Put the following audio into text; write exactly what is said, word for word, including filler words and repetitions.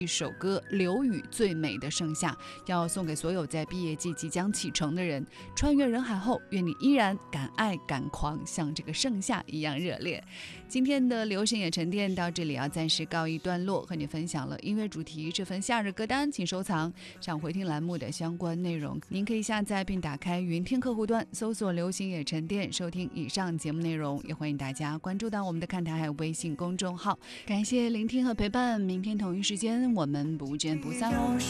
一首歌《刘宇最美的盛夏》，要送给所有在毕业季即将启程的人。穿越人海后，愿你依然敢爱敢狂，像这个盛夏一样热烈。今天的流行也沉淀到这里要暂时告一段落，和你分享了音乐主题这份夏日歌单，请收藏上回听栏目的相关内容。您可以下载并打开云听客户端，搜索流行也沉淀，收听以上节目内容。也欢迎大家关注到我们的看台还有微信公众号。感谢聆听和陪伴，明天同一时间我们不见不散哦。